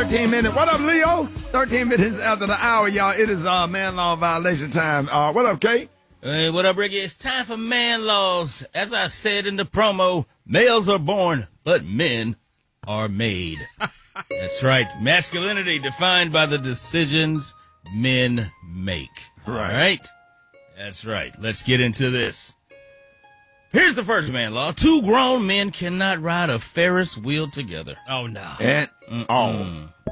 13 minutes. What up, Leo? 13 minutes after the hour, y'all. It is man law violation time. What up, Kate? Hey, what up, Ricky? It's time for man laws. As I said in the promo, males are born, but men are made. That's right. Masculinity defined by the decisions men make. Right. All right? That's right. Let's get into this. Here's the first man law. 2 grown men cannot ride a Ferris wheel together. Oh, no. At all.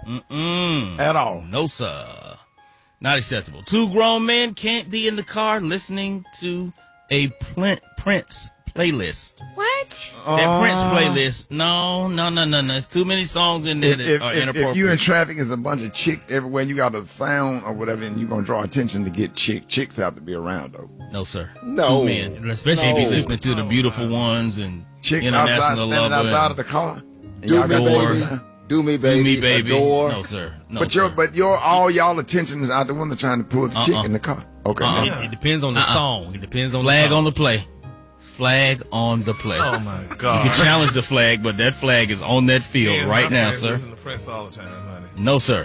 At all. No, sir. Not acceptable. 2 grown men can't be in the car listening to a Prince playlist. What? That Prince playlist. No. There's too many songs in there that are inappropriate. If you in traffic, there's a bunch of chicks everywhere. You got a sound or whatever, and you're going to draw attention to get chicks have to be around, though. No, sir. No. 2 men. Especially Can't be if you listening to the beautiful ones and Chicks outside, international standing lover. outside of the car. And Do y'all me, got Adore. baby. Do me, baby. Do me, baby. Adore. No, sir. No, sir. But all y'all attention is out the window trying to pull the chick in the car. Okay. It depends on the song. It depends on Flag the song. on the play. Flag on the play. Oh my You God! can challenge the flag, but that flag is on that field Yeah, right my now, friends sir. Listen to Prince all the time, honey. No, sir.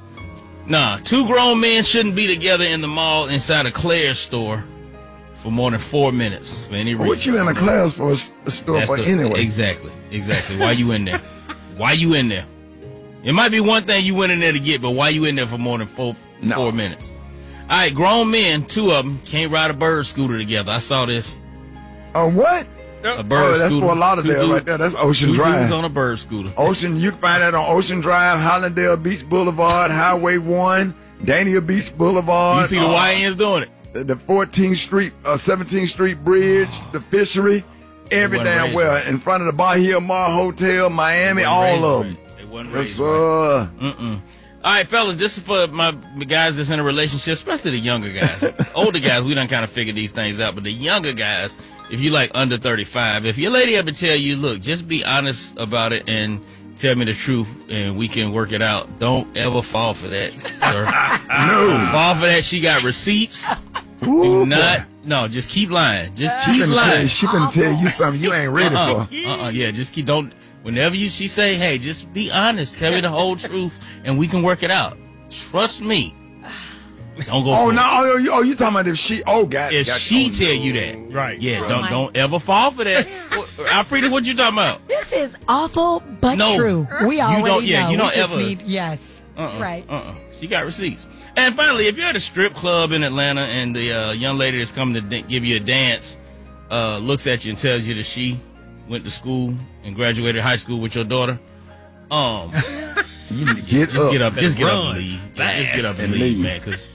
Nah, 2 grown men shouldn't be together in the mall inside a Claire's store for more than 4 minutes for any reason. What you in a class for a store That's for anyway? Exactly. Why you in there? Why you in there? It might be one thing you went in there to get, but why you in there for more than 4 minutes? All right, grown men, 2 of them, can't ride a bird scooter together. I saw this. What? A bird that's scooter. for a lot of 2 there dudes- right there. That's Ocean 2 Drive. dudes on a bird scooter. Ocean, you can find that on Ocean Drive, Hollandale Beach Boulevard, Highway 1, Dania Beach Boulevard. You see the YNs doing it. The 14th Street, 17th Street Bridge, the fishery, every wasn't damn raised well. right. In front of the Bahia Mar Hotel, Miami, They wasn't all raised of them. right. They wasn't Yes, raised right. sir. All right, fellas, this is for my guys that's in a relationship, especially the younger guys. Older guys, we done kind of figured these things out, but the younger guys, if you like under 35, if your lady ever tell you, look, just be honest about it and tell me the truth and we can work it out, don't ever fall for that, sir. No. Fall for that. She got receipts. Ooh, Do not, no, just keep lying. Just keep boy. lying. She finna tell you something you ain't ready for. Yeah, just keep, don't, whenever she say, hey, just be honest, tell me the whole truth, and we can work it out. Trust me. Don't go Oh, for no, it. you talking about if she, got If got- she oh, tell no. you that. Right. Yeah, Right. don't ever fall for that. Alfreda, what you talking about? This is awful, but No. true. We already don't- yeah, know. you don't we just ever- need, yes. Right. She got receipts. And finally, if you're at a strip club in Atlanta and the young lady that's coming to give you a dance looks at you and tells you that she went to school and graduated high school with your daughter, You need to get just up. get up and run. leave. Yeah, just get up and And leave, leave. man. Because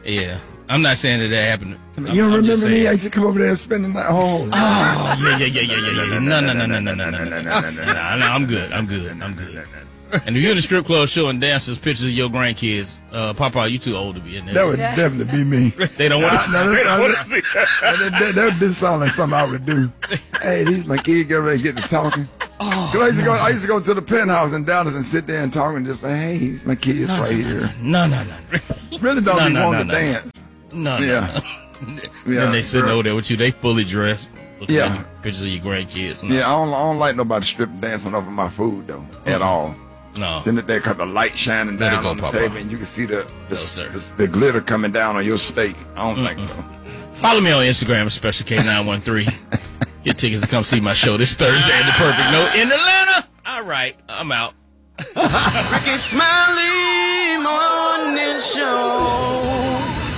I'm not saying that happened. You don't I'm remember just me? saying. I used to come over there and spend the night. Oh, Yeah. No. I'm good. And if you're in a strip club showing dancers pictures of your grandkids, Papa, you too old to be in there. that would definitely be me. They don't want to. That would just sound like something I would do. Hey, these my kids get ready to get to talking. I used to go to the penthouse in Dallas and sit there and talk and just say, hey, these my kids right here. No. Really don't No, want no. to dance. No. Yeah. Then they sitting over there with you. They fully dressed. Looking Yeah. at you, pictures of your grandkids. No. Yeah, I don't like nobody stripping dancing over my food, though, at all. No. Sitting there because the light shining Let it down go, on the Papa. table and you can see the sir. the glitter coming down on your steak. I don't think so. Follow me on Instagram at Special K913. Get tickets to come see my show this Thursday at the Perfect Note in Atlanta. All right, I'm out. Ricky Smiley Morning Show.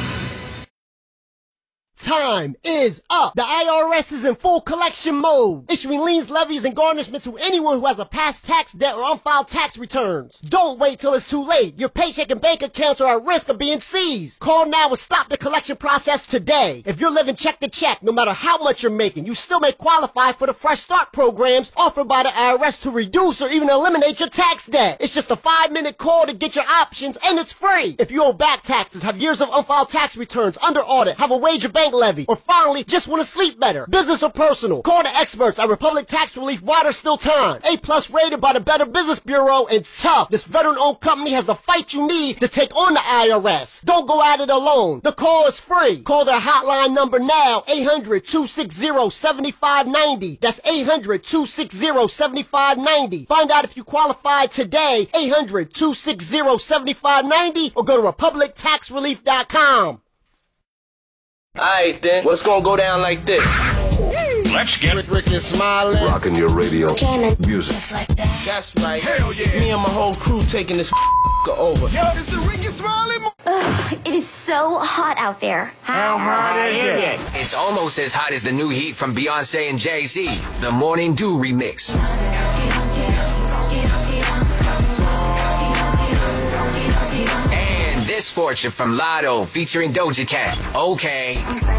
Time is up. The IRS is in full collection mode, issuing liens, levies, and garnishments to anyone who has a past tax debt or unfiled tax returns. Don't wait till it's too late. Your paycheck and bank accounts are at risk of being seized. Call now and stop the collection process today. If you're living check to check, no matter how much you're making, you still may qualify for the Fresh Start programs offered by the IRS to reduce or even eliminate your tax debt. It's just a 5-minute call to get your options, and it's free. If you owe back taxes, have years of unfiled tax returns under audit, have a wage or bank levy, or finally just want to sleep better. Business or personal, call the experts at Republic Tax Relief while there's still time. A+ rated by the Better Business Bureau, and tough. This veteran-owned company has the fight you need to take on the IRS. Don't go at it alone. The call is free. Call their hotline number now, 800-260-7590. That's 800-260-7590. Find out if you qualify today, 800-260-7590, or go to republictaxrelief.com. Alright then, what's gonna go down like this? Let's get Ricky Smiley. rocking your radio music. That's right. Hell yeah. Me and my whole crew taking this over. Yo, it's the Ricky Smiley. It is so hot out there. How hot is it? It's almost as hot as the new heat from Beyonce and Jay-Z, the Morning Dew remix. And this fortune from Lotto featuring Doja Cat. Okay.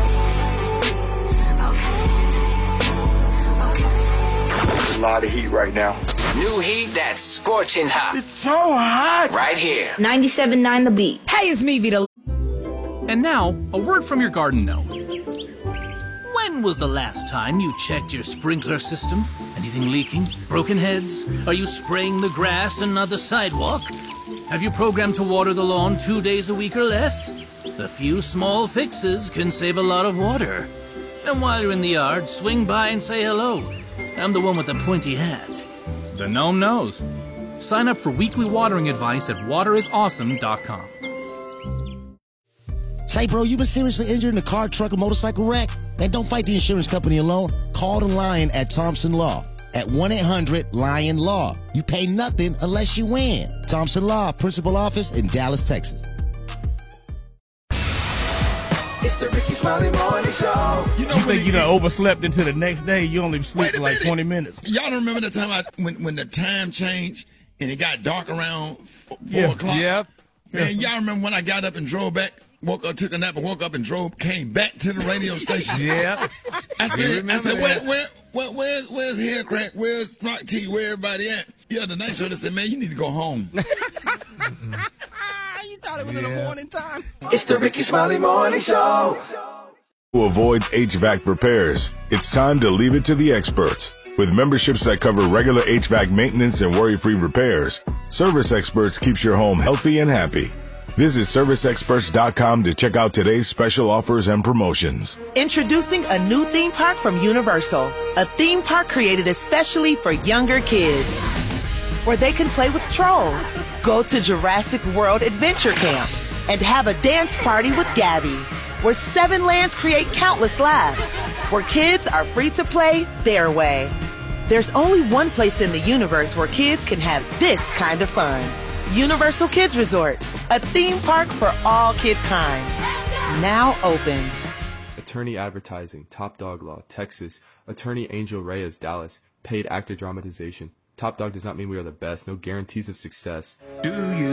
There's a lot of heat right now. New heat that's scorching hot. It's so hot. Right here. 97.9 The Beat. Hey, it's me, Vito. And now, a word from your garden gnome. When was the last time you checked your sprinkler system? Anything leaking? Broken heads? Are you spraying the grass and not the sidewalk? Have you programmed to water the lawn 2 days a week or less? A few small fixes can save a lot of water. And while you're in the yard, swing by and say hello. I'm the one with the pointy hat. The gnome knows. Sign up for weekly watering advice at waterisawesome.com. Say, bro, you been seriously injured in a car, truck, or motorcycle wreck? Man, don't fight the insurance company alone. Call the Lion at Thompson Law at 1-800-LION-LAW. You pay nothing unless you win. Thompson Law, principal office in Dallas, Texas. It's the Ricky Smiley Morning Show. You think you done overslept into the next day? You only sleep for like 20 minutes. Y'all don't remember the time when the time changed and it got dark around 4 o'clock? Yep. Man, y'all remember when I got up and drove back, woke up, took a nap and woke up and came back to the radio station? Yeah. I said, where's Hair Crack? Where's Rock T? Where everybody at? Yeah, the night show, they said, man, you need to go home. You thought it was in the morning time. It's the Ricky Smiley Morning Show. Who avoids HVAC repairs? It's time to leave it to the experts. With memberships that cover regular HVAC maintenance and worry-free repairs, Service Experts keeps your home healthy and happy. Visit ServiceExperts.com to check out today's special offers and promotions. Introducing a new theme park from Universal, a theme park created especially for younger kids, where they can play with trolls, go to Jurassic World Adventure Camp, and have a dance party with Gabby, where 7 lands create countless laughs, where kids are free to play their way. There's only one place in the universe where kids can have this kind of fun. Universal Kids Resort, a theme park for all kid kind. Now open. Attorney Advertising, Top Dog Law, Texas. Attorney Angel Reyes, Dallas. Paid actor dramatization. Top Dog does not mean we are the best. No guarantees of success. Do you